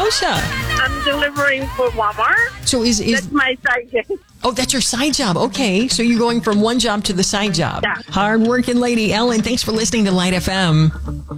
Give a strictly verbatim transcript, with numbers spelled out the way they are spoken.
siya? I'm delivering for Walmart. So is is That's my side gig. oh, that's your side job. Okay, so you're going from one job to the side job. Yeah. Hard-working lady. Ellen, thanks for listening to Light F M.